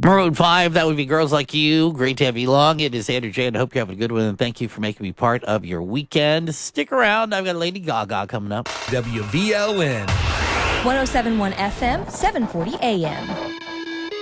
Maroon 5, that would be Girls Like You. Great to have you along. It is Andrew J, and I hope you're having a good one, and thank you for making me part of your weekend. Stick around. I've got Lady Gaga coming up. WVLN. 107.1 FM, 740 AM.